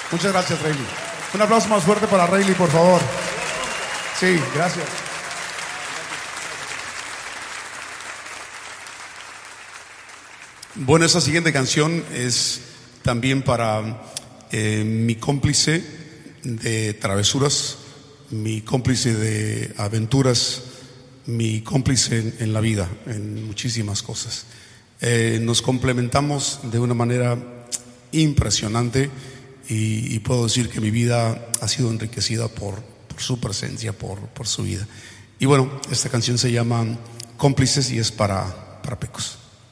Muchas gracias, Rayleigh. Un aplauso más fuerte para Rayleigh, por favor. Sí, gracias. Bueno, esa siguiente canción es también para mi cómplice de travesuras, mi cómplice de aventuras, mi cómplice en la vida, en muchísimas cosas. Nos complementamos de una manera impresionante y puedo decir que mi vida ha sido enriquecida por su presencia, por su vida. Y bueno, esta canción se llama Cómplices y es para Pecos.